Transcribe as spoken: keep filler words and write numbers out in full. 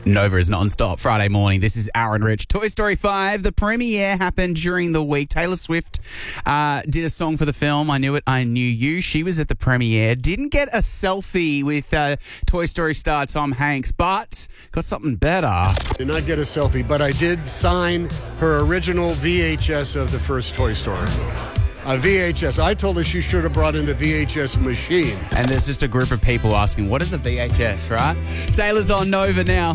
Nova is non-stop Friday morning. This is Aaron Rich. Toy Story five, the premiere happened during the week. Taylor Swift uh, did a song for the film. I Knew It, I Knew You. She was at the premiere. Didn't get a selfie with uh, Toy Story star Tom Hanks, but got something better. Did not get a selfie, but I did sign her original V H S of the first Toy Story. A V H S. I told her she should have brought in the V H S machine. And there's just a group of people asking, what is a V H S, right? Taylor's on Nova now.